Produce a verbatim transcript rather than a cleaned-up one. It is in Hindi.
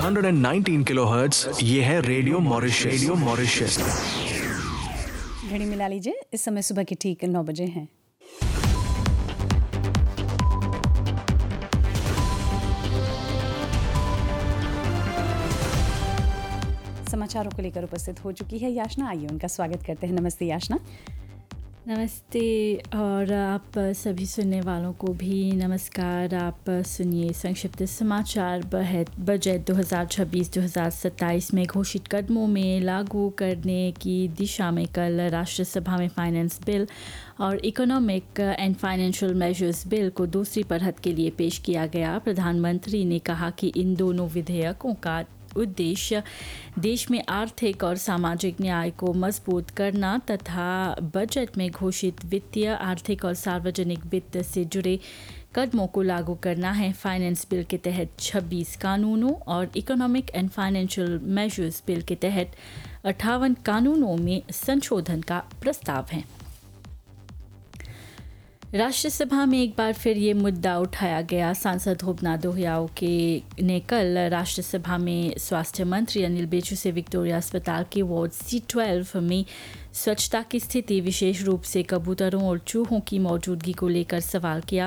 One nineteen kilohertz. ये है रेडियो मॉरिशस। Radio Mauritius. घड़ी मिला लीजिए, इस समय सुबह के ठीक नौ बजे हैं। समाचारों को लेकर उपस्थित हो चुकी है याशना। आइए उनका स्वागत करते हैं। नमस्ते याशना। नमस्ते, और आप सभी सुनने वालों को भी नमस्कार। आप सुनिए संक्षिप्त समाचार। बजट दो हज़ार छब्बीस दो हज़ार सत्ताईस में घोषित कदमों में लागू करने की दिशा में कल राष्ट्रसभा में फाइनेंस बिल और economic and financial measures bill को दूसरी पढ़त के लिए पेश किया गया। प्रधानमंत्री ने कहा कि इन दोनों विधेयकों का उद्देश्य देश में आर्थिक और सामाजिक न्याय को मजबूत करना तथा बजट में घोषित वित्तीय, आर्थिक और सार्वजनिक वित्त से जुड़े कदमों को लागू करना है। फाइनेंस बिल के तहत छब्बीस कानूनों और economic and financial measures bill के तहत अट्ठावन कानूनों में संशोधन का प्रस्ताव है। राज्यसभा में एक बार फिर ये मुद्दा उठाया गया। सांसद होपना दोहियाओ के ने कल राज्यसभा में स्वास्थ्य मंत्री अनिल बेचू से विक्टोरिया अस्पताल के वार्ड सी ट्वेल्व में स्वच्छता की स्थिति, विशेष रूप से कबूतरों और चूहों की मौजूदगी को लेकर सवाल किया।